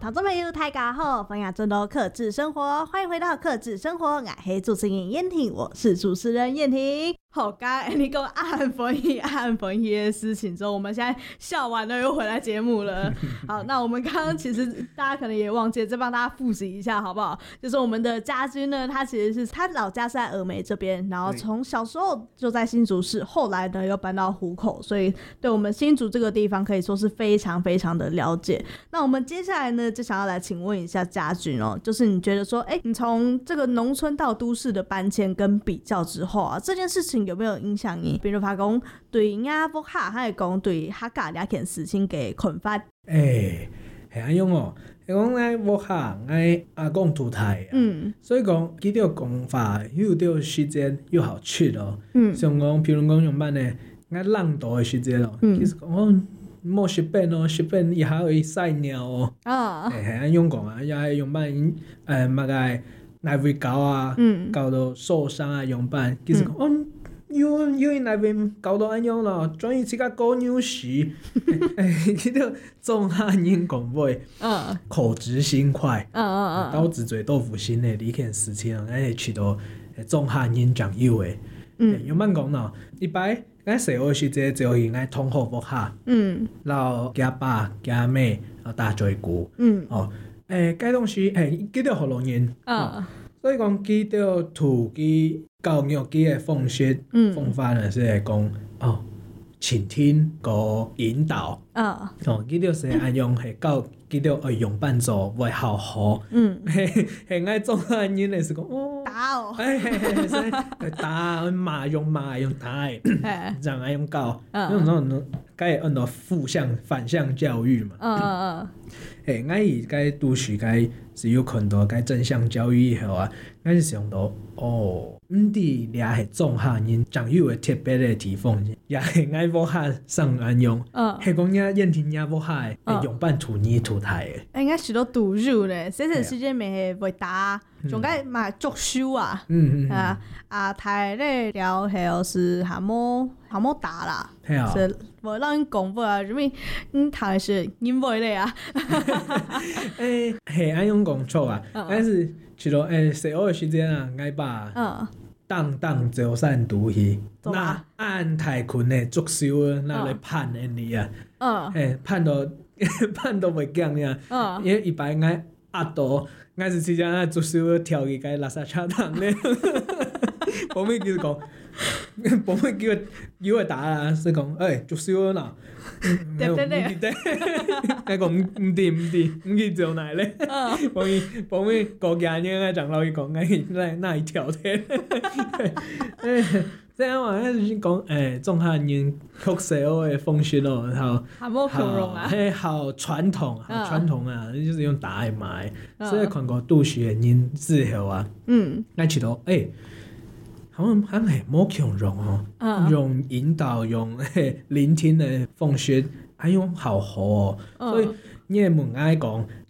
听众朋友大家好，欢迎进入克制生活，欢迎回到克制生活，我是主持人燕婷，我是主持人燕婷。好，刚才你跟我按分析的事情之后，我们现在笑完了又回来节目了。好，那我们刚刚其实大家可能也忘记了，再帮大家复习一下好不好？就是我们的家军呢，他其实是他老家是在峨眉这边，然后从小时候就在新竹市，后来呢又搬到湖口，所以对我们新竹这个地方可以说是非常非常的了解。那我们接下来呢就想要来请问一下家军哦，就是你觉得说，你从这个农村到都市的搬迁跟比较之后啊，这件事情有没有影响你？比如话讲对影福客，还是讲对客家两件事情嘅看法？ 是安样哦。讲咱福客，咱阿公土台啊，所以讲记到讲法又到时间又好去咯。像讲，譬如讲用班呢，咱浪道的时间咯，其实讲莫食便哦，食便伊还会晒尿哦。系安样讲啊，也用班嘛个内位狗啊，搞到受伤啊，用班其实讲因为那边搞到安样咯，转移这个狗牛屎，记到中汉人讲话，口直心快，刀子嘴豆腐心的你看事情，咱会去到中汉人讲究的，用班讲咯，一摆咱社会是这就应该通好福客，然后家爸家妹，然后大嘴鼓，该东西记到好容易，所以讲记到土基教育基的方式方法呢，是会讲倾听和引导，记到是安用系教记到用伴奏会好好，系爱做安人的是讲打哦， 打骂用打的，这样爱用教，那种该按照反向教育嘛，俺以该都市该是有看到该正向教育以后啊，俺是想到伫俩系种下人长有的特别的地方，也系爱无下上安用，系讲呀燕婷呀无下的用伴土泥土台的， 应该是都读入咧，这段时间咪会打，仲该嘛作书啊，台咧了后是还冇打啦，是无让人讲不啊，因为台是因为咧啊， 系安用讲错啊，但是去到社会时间啊，爱把当走散毒气，那按太困的作秀那来判的你啊，判到袂讲呀，因为一般爱压到，爱是时间啊作秀跳去该垃圾车堂咧，我们就是讲。我们叫佢打啦，是讲作秀啦， 对， 佢讲唔去做哪咧？我们国家人啊，长老伊讲，那一条天，这样话，就是讲中汉人曲社会的风俗咯，然后好传统啊，就是用打来买，所以看过都市的人之后啊，咱去到好像系冇强用用引导用聆听的方式，还用好好所以你也问爱讲，